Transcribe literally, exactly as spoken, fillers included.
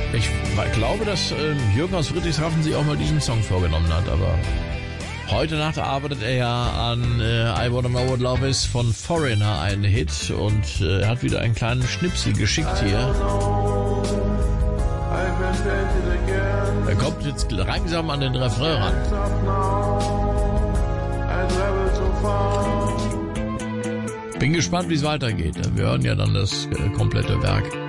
Ich glaube, dass äh, Jürgen aus Friedrichshafen sich auch mal diesen Song vorgenommen hat, aber heute Nacht arbeitet er ja an äh, I Wanna Know What Love Is von Foreigner, einen Hit, und äh, er hat wieder einen kleinen Schnipsel geschickt hier. Er kommt jetzt langsam an den Refrain ran. Bin gespannt, wie es weitergeht. Wir hören ja dann das äh, komplette Werk.